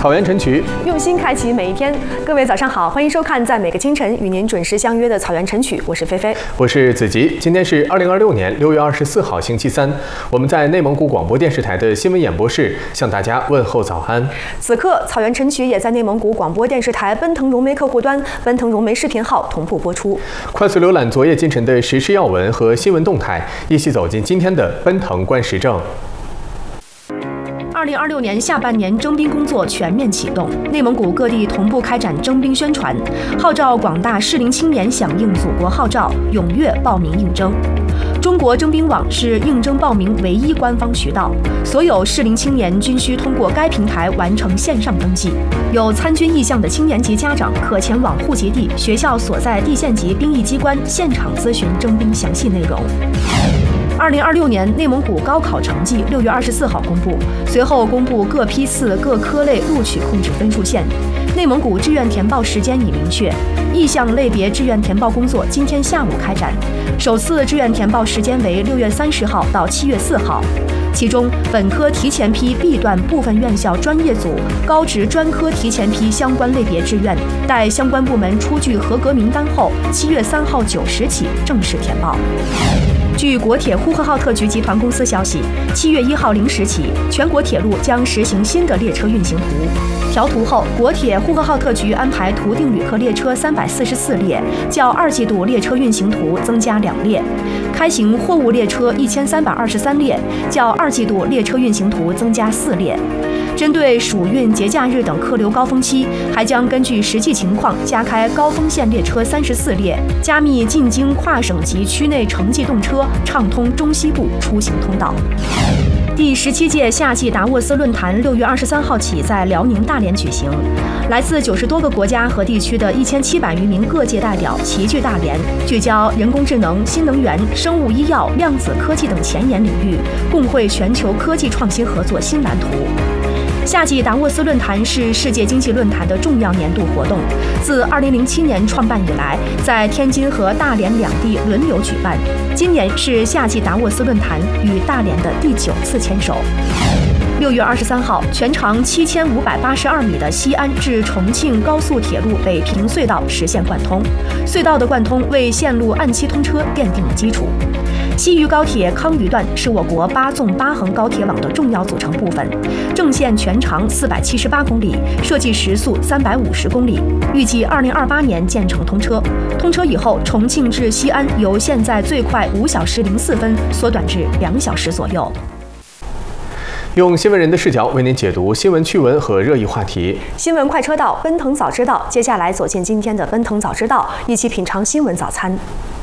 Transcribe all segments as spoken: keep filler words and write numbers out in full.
草原晨曲， 用心开启每一天。各位早上好，欢迎收看在每个清晨与您准时相约的草原晨曲，我是菲菲， 我是子吉。今天是二零二六年六月二十四号星期三，我们在内蒙古广播电视台的新闻演播室向大家问候早安。 此刻草原晨曲也在内蒙古广播电视台奔腾融媒客户端、奔腾融媒视频号同步播出。快速浏览昨夜今晨的时事要闻和新闻动态，一起走进今天的奔腾观时政。 二零二六年下半年征兵工作全面启动，内蒙古各地同步开展征兵宣传，号召广大适龄青年响应祖国号召，踊跃报名应征。中国征兵网是应征报名唯一官方渠道，所有适龄青年均需通过该平台完成线上登记。有参军意向的青年及家长可前往户籍地、学校所在地县级兵役机关现场咨询征兵详细内容。二零二六年内蒙古高考成绩六月二十四号公布，随后公布各批次各科类录取控制分数线。内蒙古志愿填报时间已明确，意向类别志愿填报工作今天下午开展，首次志愿填报时间为六月三十号到七月四号。其中，本科提前批 B 段部分院校专业组、高职专科提前批相关类别志愿，待相关部门出具合格名单后，七月三号九时起正式填报。据国铁呼和浩特局集团公司消息，七月一号零时起，全国铁路将实行新的列车运行图。调图后，国铁呼和浩特局安排图定旅客列车三百四十四列，较二季度列车运行图增加两列；开行货物列车一千三百二十三列，较二季度列车运行图增加四列。针对暑运、节假日等客流高峰期，还将根据实际情况加开高峰线列车三十四列，加密进京跨省级区内城际动车，畅通中西部出行通道。第十七届夏季达沃斯论坛六月二十三号起在辽宁大连举行，来自九十多个国家和地区的一千七百余名各界代表齐聚大连，聚焦人工智能、新能源、生物医药、量子科技等前沿领域，共绘全球科技创新合作新蓝图。夏季达沃斯论坛是世界经济论坛的重要年度活动，自二零零七年创办以来，在天津和大连两地轮流举办。今年是夏季达沃斯论坛与大连的第九次牵手。六月二十三号，全长七千五百八十二米的西安至重庆高速铁路北平隧道实现贯通，隧道的贯通为线路按期通车奠定了基础。西渝高铁康渝段是我国八纵八横高铁网的重要组成部分，正线全长四百七十八公里，设计时速三百五十公里，预计二零二八年建成通车。通车以后，重庆至西安由现在最快五小时零四分缩短至两小时左右。 用新闻人的视角为您解读新闻趣闻和热议话题。 新闻快车道，奔腾早知道。接下来走进今天的奔腾早知道，一起品尝新闻早餐。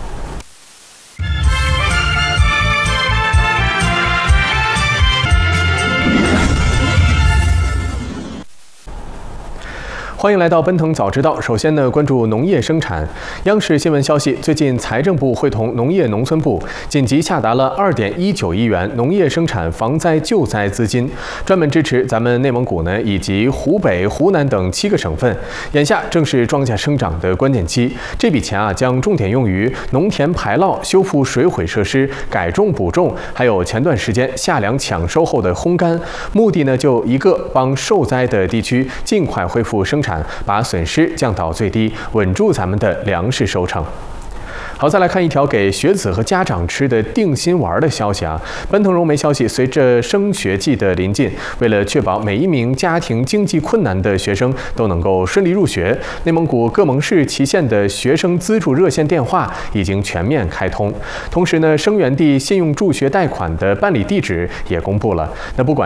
欢迎来到奔腾早知道。首先呢，关注农业生产。央视新闻消息，最近财政部会同农业农村部紧急下达了二点一九亿元农业生产防灾救灾资金，专门支持咱们内蒙古呢以及湖北、湖南等七个省份。眼下正是庄稼生长的关键期，这笔钱啊将重点用于农田排涝、修复水毁设施、改种补种，还有前段时间夏粮抢收后的烘干。目的呢就一个，帮受灾的地区尽快恢复生产，把损失降到最低，稳住咱们的粮食收成。好，再来看一条给学子和家长吃的定心丸的消息啊。奔腾融媒消息，随着升学季的临近，为了确保每一名家庭经济困难的学生都能够顺利入学，内蒙古各盟市旗县的学生资助热线电话已经全面开通。同时呢，生源地信用助学贷款的办理地址也公布了。那不管